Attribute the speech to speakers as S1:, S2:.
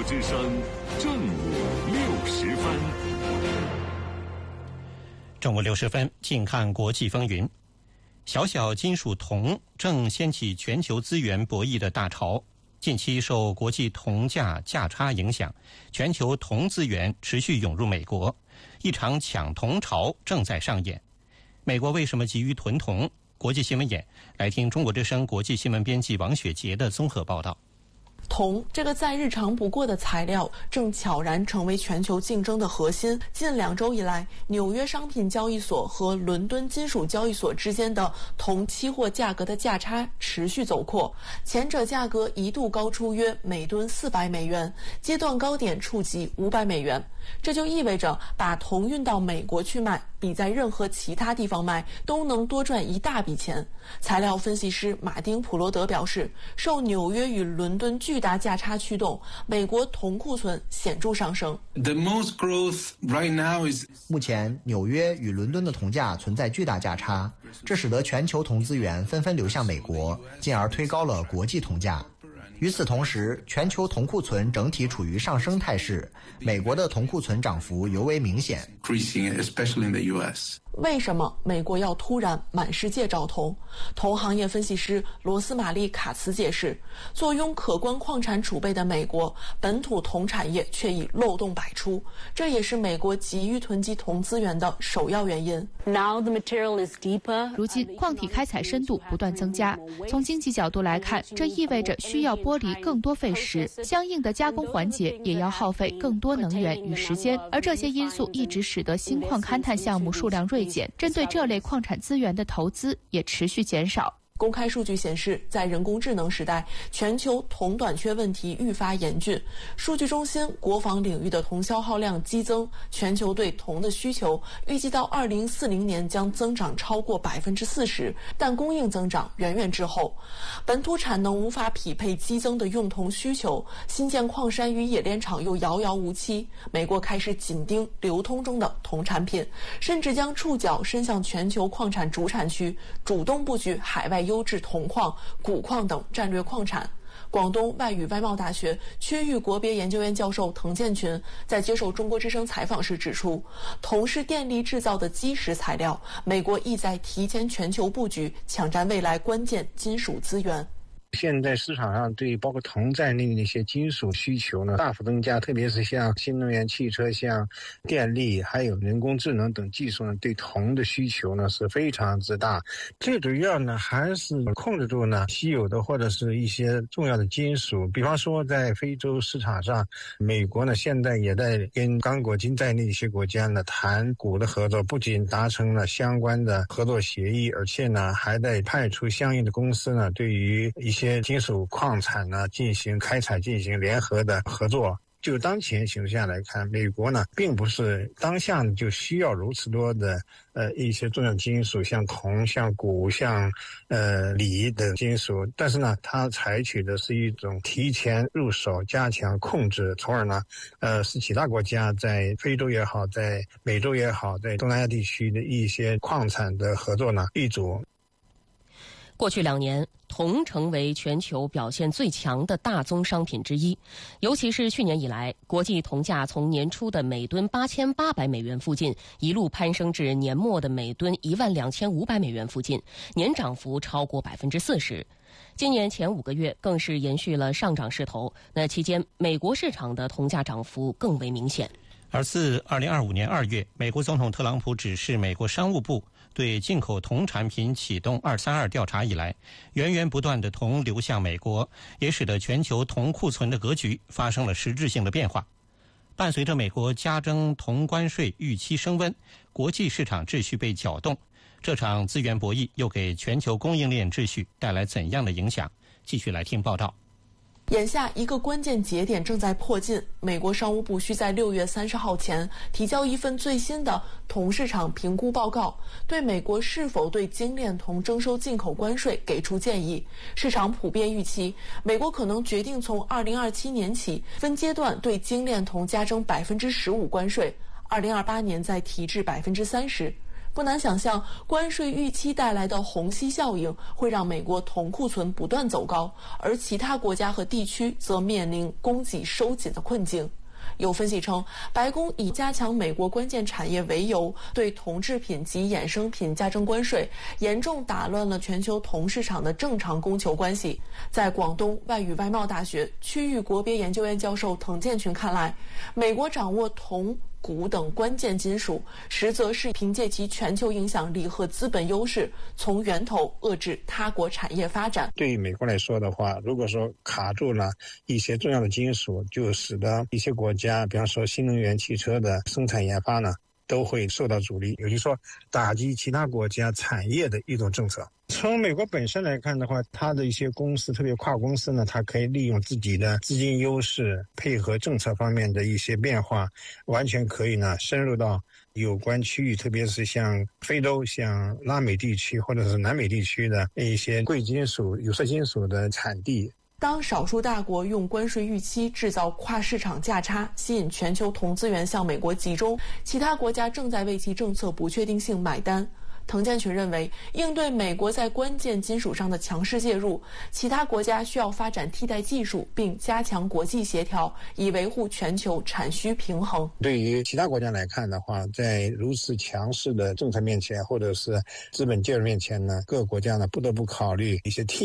S1: 之声正午60分。
S2: 正午60分，近看国际风云。小小金属铜正掀起全球资源博弈的大潮。近期受国际铜价价差影响，全球铜资源持续涌入美国，一场抢铜潮正在上演。美国为什么急于囤铜？国际新闻眼，来听中国之声国际新闻编辑王雪杰的综合报道。
S3: 铜这个再日常不过的材料，正悄然成为全球竞争的核心。近2周以来，纽约商品交易所和伦敦金属交易所之间的铜期货价格的价差持续走扩，前者价格一度高出约每吨400美元，阶段高点触及500美元。这就意味着把铜运到美国去卖，比在任何其他地方卖都能多赚一大笔钱。材料分析师马丁·普罗德表示，受纽约与伦敦巨大价差驱动，美国铜库存显著上升。
S4: 目前，纽约与伦敦的铜价存在巨大价差，这使得全球铜资源纷纷流向美国，进而推高了国际铜价。与此同时，全球铜库存整体处于上升态势，美国的铜库存涨幅尤为明显。
S3: 为什么美国要突然满世界找铜？铜行业分析师罗斯玛丽·卡茨解释，坐拥可观矿产储备的美国，本土铜产业却已漏洞百出，这也是美国急于囤积铜资源的首要原因。
S5: 如今矿体开采深度不断增加，从经济角度来看，这意味着需要剥离更多废石，相应的加工环节也要耗费更多能源与时间，而这些因素一直使得新矿勘探项目数量锐减，针对这类矿产资源的投资也持续减少。
S3: 公开数据显示，在人工智能时代，全球铜短缺问题愈发严峻。数据中心国防领域的铜消耗量激增，全球对铜的需求预计到2040年将增长超过40%，但供应增长远远滞后。本土产能无法匹配激增的用铜需求，新建矿山与冶炼厂又遥遥无期。美国开始紧盯流通中的铜产品，甚至将触角伸向全球矿产主产区，主动布局海外优质铜矿、钴矿等战略矿产。广东外语外贸大学区域国别研究院教授滕建群在接受中国之声采访时指出，铜是电力制造的基石材料，美国意在提前全球布局，抢占未来关键金属资源。
S6: 现在市场上对包括铜在内的一些金属需求呢大幅增加，特别是像新能源汽车、像电力还有人工智能等技术呢，对铜的需求呢是非常之大。最主要呢还是控制住呢稀有的或者是一些重要的金属，比方说在非洲市场上，美国呢现在也在跟刚果金在内的一些国家呢谈钴的合作，不仅达成了相关的合作协议，而且呢还在派出相应的公司呢对于一些金属矿产呢进行开采，进行联合的合作。就当前形势下来看，美国呢并不是当下就需要如此多的一些重要金属，像铜、像钴、像锂等金属，但是呢它采取的是一种提前入手、加强控制，从而呢使其他国家在非洲也好，在美洲也好，在东南亚地区的一些矿产的合作呢立足。
S7: 过去2年，铜成为全球表现最强的大宗商品之一，尤其是去年以来，国际铜价从年初的每吨8800美元附近一路攀升至年末的每吨12500美元附近，年涨幅超过40%。今年前5个月更是延续了上涨势头，那期间美国市场的铜价涨幅更为明显。
S2: 而自2025年2月，美国总统特朗普指示美国商务部对进口铜产品启动232调查以来，源源不断的铜流向美国，也使得全球铜库存的格局发生了实质性的变化。伴随着美国加征铜关税预期升温，国际市场秩序被搅动，这场资源博弈又给全球供应链秩序带来怎样的影响？继续来听报道。
S3: 眼下一个关键节点正在迫近，美国商务部需在6月30号前提交一份最新的铜市场评估报告，对美国是否对精炼铜征收进口关税给出建议。市场普遍预期，美国可能决定从2027年起分阶段对精炼铜加征15%关税，2028年再提至30%。 不难想象，关税预期带来的虹吸效应会让美国铜库存不断走高，而其他国家和地区则面临供给收紧的困境。有分析称，白宫以加强美国关键产业为由，对铜制品及衍生品加征关税，严重打乱了全球铜市场的正常供求关系。在广东外语外贸大学区域国别研究院教授滕建群看来，美国掌握铜、钴等关键金属，实则是凭借其全球影响力和资本优势，从源头遏制他国产业发展。
S6: 对于美国来说的话，如果说卡住了一些重要的金属，就使得一些国家，比方说新能源汽车的生产研发呢，都会受到阻力，也就是说打击其他国家产业的一种政策。从美国本身来看的话，它的一些公司，特别跨公司呢，它可以利用自己的资金优势，配合政策方面的一些变化，完全可以呢深入到有关区域，特别是像非洲、像拉美地区或者是南美地区的一些贵金属、有色金属的产地。
S3: 当少数大国用关税预期制造跨市场价差，吸引全球铜资源向美国集中，其他国家正在为其政策不确定性买单。滕建群认为，应对美国在关键金属上的强势介入，其他国家需要发展替代技术，并加强国际协调，以维护全球产需平衡。
S6: 对于其他国家来看的话，在如此强势的政策面前，或者是资本介入面前呢，各个国家呢不得不考虑一些替